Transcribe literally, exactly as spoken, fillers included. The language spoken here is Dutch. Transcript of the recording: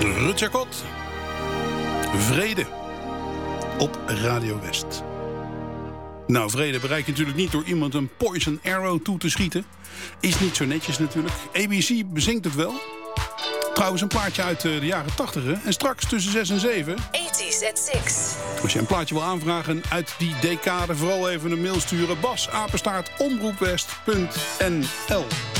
Ruud Jacot. Vrede. Op Radio West. Nou, vrede bereik je natuurlijk niet door iemand een poison arrow toe te schieten. Is niet zo netjes natuurlijk. A B C bezingt het wel. Trouwens een plaatje uit de jaren tachtig. En straks tussen zes en zeven. eighties at six. Als je een plaatje wil aanvragen uit die decade, vooral even een mail sturen. Bas, apenstaart, omroepwest punt n l.